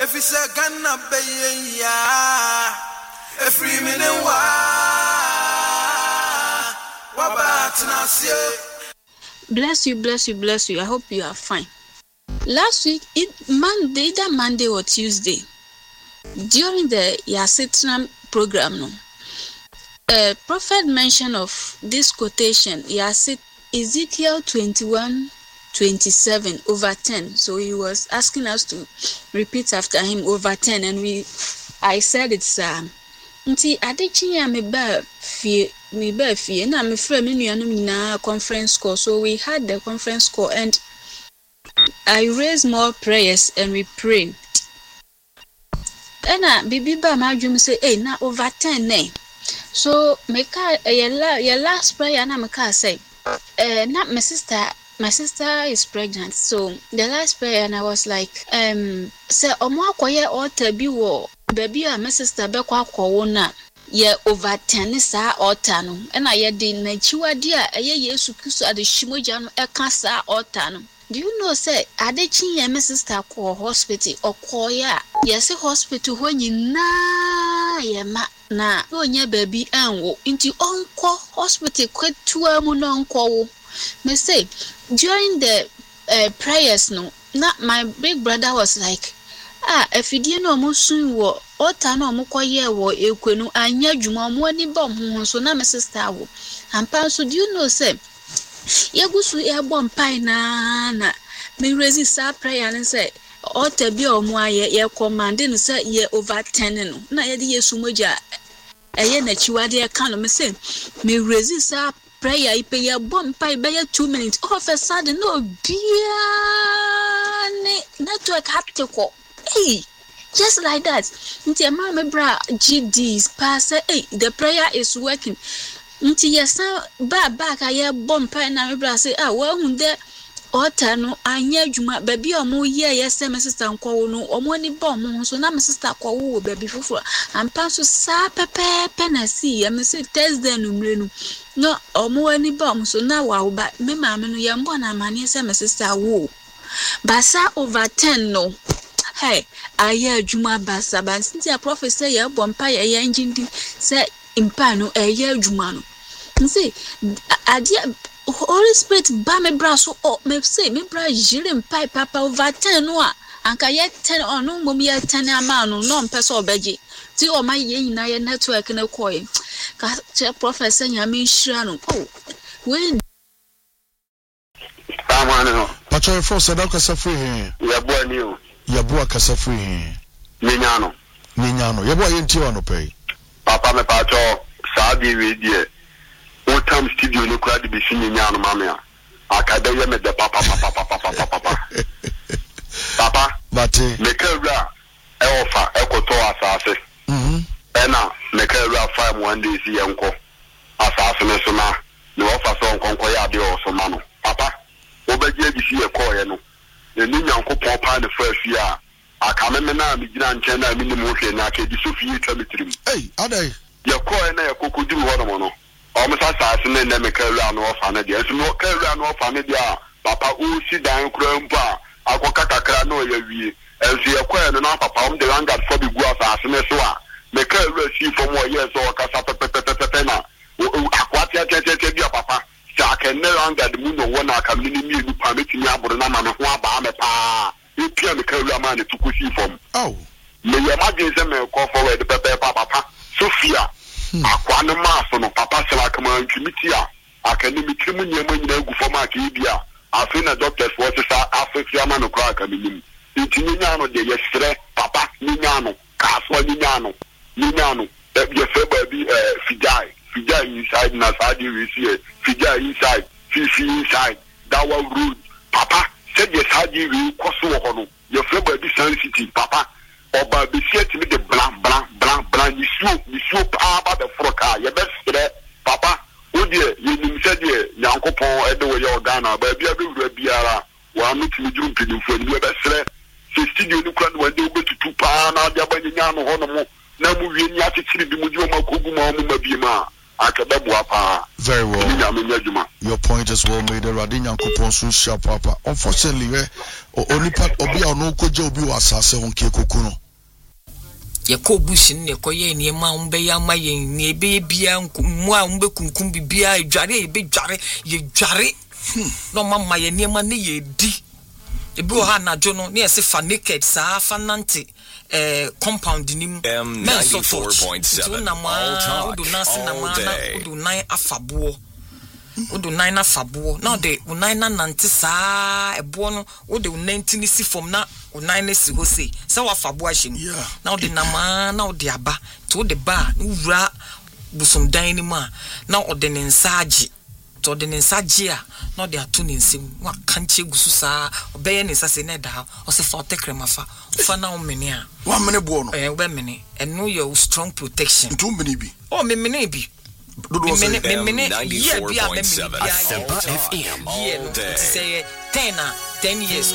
If it's a Ghana bay, a free minute, bless you, bless you, bless you. I hope you are fine. Last week, either Monday or Tuesday, during the Yasitram program, a prophet mentioned of this quotation, Yasit Ezekiel 21:27 over 10. So he was asking us to repeat after him over 10, and I said it's nti adechinya me ba fie na me frɛ me nuanom nyinaa conference call. So we had the conference call and I raised more prayers and we prayed. And bibi ba ma dwum say na over 10 ne. So me ka your last prayer na me ka say na my sister is pregnant. So the last prayer and I was like say omo akoye altar bi wo baby my sister be kwa akwo na ye over 10 saa altar no na ye di na chiwade a eye Yesu Kristo ade shimoja no e ka saa altar no. Do you know say adechi ye my sister ko hospital okoya yes hospital ho nyina ye ma na onya baby anwo nti onko hospital kwetua mu no onko wo. Me say during the prayers no na my big brother was like efidie no mo sun wo ota no mo koye wo ekwenu anya dwuma mo ani bom ho so na my sister wo ampa so. Do you know say yegusu e bom pai na me raise sa prayer and say ota bi o mo aye ye command no say ye over 10 no na ye de Yesu moja eye na chiwade e kan no me say me raise sa prayer ipe ye bom pai be 2 minutes of a sudden no bia ne network haptiko. Hey, just like that. Nti mama bra GDs pass the prayer is working. Nti yesa back aye bompa na me bra say wa hu de altar no anya dwuma baby omo ye yesa me sister nko no omo ni bom so na me sister kwa wo baby fufu ampa so sa pepe na si me say Thursday no mre no no omo ani bom so na wa ba me mama no ye mbo na mane say me sister wo basa over 10 no. Hey, aye adwuma basa nti a prophet say ye bompa ye engine say impa no aye adwuma no. Nti ade Holy Spirit ba me bra so me say me bra jire mpa papa over 10 no a anka ye 10 ono mom ye 10 ama no no mpese obeje ti o ma ye nyina ye network na koy ka prophet say nyame nhira no we amano pacho force da kasa free here ya boani o Yabua kasa free here. Ninyano. Yabua yenti wano pay. Papa me pacho saadi we die. Otam studio no kura di bisi ninyano mamea. Akade ye me de papa. Papa. Bate. Mekewra e ofa ekoto asase. Ena mekewra 5 1 day si yenko. Asase ne so na ne ofa so nkonko ya de o so ma no. Papa. Obeje bisi ye ko ye no. The Nyanko Papa and the first year. I come in now, Mijan China, minimum, and I can Sophie Tramitrim. Hey, are they? Your core and I could do one mono. Almost assassin and then carry on off on a dear. No carry on off on a dear. Papa, who sit down, grandpa. I go Kaka no, you and see a quail and Papa, the land for the guas as an SOA. Make her receive for more years or Casapena. Aquatia, Papa. I can no longer the moon when I come in the permitting Yaburana and Waba. You can the career man to Kusi from. Oh, may you imagine them call forward the Papa Sophia. Aquana Mason, Papa Salakama, Kimitia. I can be criminal when you go for my Kibia. I think a doctor's watches are African man of crack. I mean, Nino de yesterday, Papa Ninano, Caswa Ninano, that your baby Fidai. Fija inside Nasadi we see Fija inside, Fifi inside, Dawa Road. Papa said yes, Hadi will cost one. Your friend will be sensitive, Papa. Or by the set with the blank, you swoop about the froca, your best Papa. Oh dear, you said, Yanko Pon, Edo, your Ghana, baby, I will be a one meet me jumping for your best. 60 you can when they go to 2 pounds, now they're by the Yano Honomo. Now we are not to see the Mujoma Kuguma Mabima. akebebua pa. Very well. Your point is well made. Radinya Kupon so papa. Unfortunately, onipa obi a no koja obi wa asase won ke kokuno. Ye ko bushin ne koye ne ma umbe ya ma ye ne be bia mu a umbe kunkum bibia edware e be dware ye dware. No mama ye ne ma ne ye di. Ebi o ha na jo no ne ye se fa naked sa fa nante compound nim men so 94.7 all talk all day udu nine afabo udu nine afabo now the nine nante sa ebo no udu 19 si from na nine si ho say sa afabo ahye now the nama now the aba to the bar wura busum dan ni ma now ode ne nsaage to the nsaage a now they are tuning sim wa kanche gusu sa obeye ne sase ne da o se fa otekrema fa na o mene a 1 minute bo no we mene and know your strong protection 2 minute bi oh me mene bi dodo say me 94.7 FM all day. say 10 years